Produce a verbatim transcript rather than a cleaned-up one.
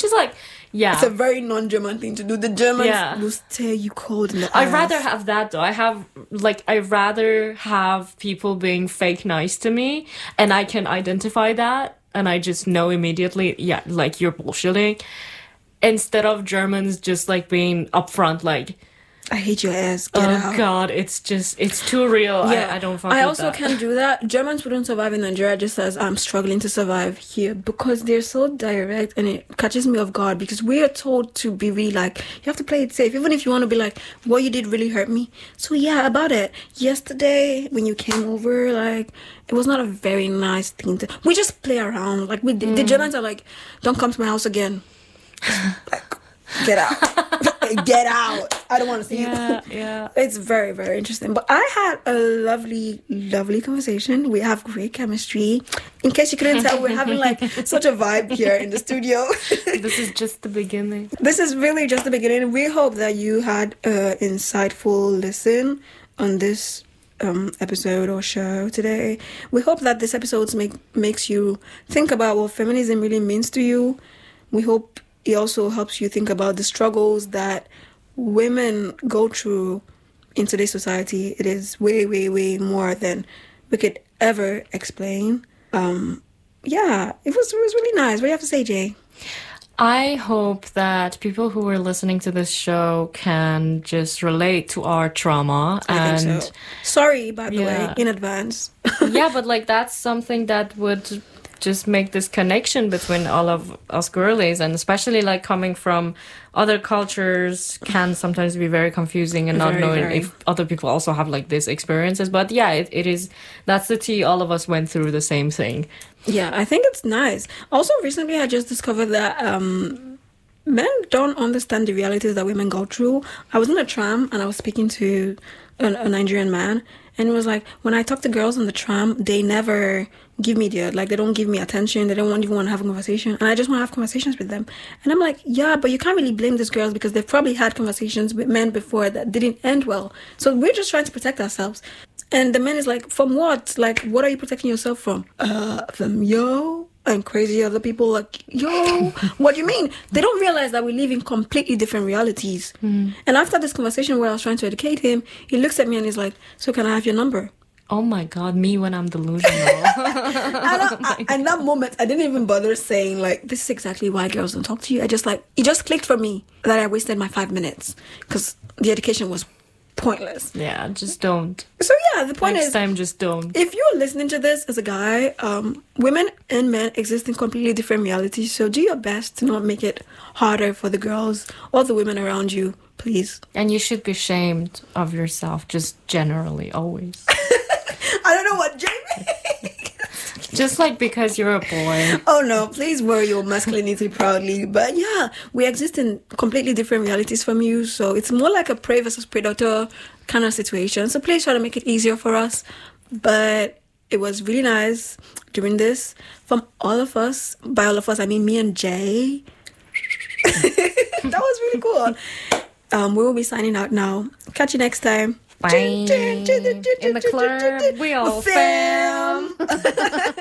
which is like, yeah. It's a very non-German thing to do. The Germans yeah. will stare you cold in the I'd ass. rather have that, though. I have, like, I'd rather have people being fake nice to me, and I can identify that, and I just know immediately, yeah, like, you're bullshitting, instead of Germans just, like, being upfront, like, I hate your ass. Get oh out. God, it's just, it's too real. Yeah. I, I don't fuck I with also that. can't do that. Germans wouldn't survive in Nigeria just as I'm struggling to survive here because they're so direct and it catches me off guard because we are told to be really like, you have to play it safe. Even if you want to be like, what you did really hurt me. So yeah, about it. Yesterday when you came over, like, it was not a very nice thing to, we just play around. Like, we mm. the Germans are like, don't come to my house again. Like, get out. Get out. I don't want to see yeah, you. Yeah. It's very, very interesting. But I had a lovely, lovely conversation. We have great chemistry. In case you couldn't tell, we're having like such a vibe here in the studio. This is just the beginning. This is really just the beginning. We hope that you had an insightful listen on this um, episode or show today. We hope that this episode make, makes you think about what feminism really means to you. We hope it also helps you think about the struggles that women go through in today's society. It is way, way, way more than we could ever explain. Um, yeah, it was it was really nice. What do you have to say, Jay? I hope that people who are listening to this show can just relate to our trauma. I and think so. Sorry, by the yeah. way, in advance. Yeah, but like that's something that would just make this connection between all of us girlies, and especially like coming from other cultures can sometimes be very confusing and not very, knowing very. if other people also have like these experiences. But yeah, it, it is, that's the tea. All of us went through the same thing. Yeah, I think it's nice. Also, recently I just discovered that um, men don't understand the realities that women go through. I was in a tram and I was speaking to a, a Nigerian man, and it was like, when I talk to girls on the tram, they never give me the, like, they don't give me attention. They don't want, even want to have a conversation. And I just want to have conversations with them. And I'm like, yeah, but you can't really blame these girls because they've probably had conversations with men before that didn't end well. So we're just trying to protect ourselves. And the man is like, from what? Like, what are you protecting yourself from? Uh, from yo and crazy other people. Like, yo, what do you mean? They don't realize that we live in completely different realities. Mm. And after this conversation where I was trying to educate him, he looks at me and he's like, so can I have your number? Oh my God, me when I'm delusional. and I, I, in that moment, I didn't even bother saying, like, this is exactly why girls don't talk to you. I just, like, it just clicked for me that I wasted my five minutes because the education was pointless. Yeah, just don't. So, yeah, the point Next is... time, just don't. If you're listening to this as a guy, um, women and men exist in completely different realities. So do your best to not make it harder for the girls or the women around you, please. And you should be ashamed of yourself, just generally, always. I don't know what Jamie. Just like because you're a boy. Oh no, please wear your masculinity proudly. But yeah, we exist in completely different realities from you. So it's more like a prey versus predator kind of situation. So please try to make it easier for us. But it was really nice doing this from all of us. By all of us, I mean me and Jay. That was really cool. Um, we will be signing out now. Catch you next time. Bye. In the club, we all fam.